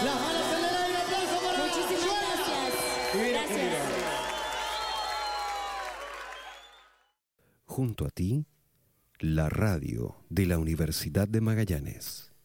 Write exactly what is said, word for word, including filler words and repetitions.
Las manos en el aire, aplauso para Muchísimas Joana. gracias. Gracias. Junto a ti, la radio de la Universidad de Magallanes.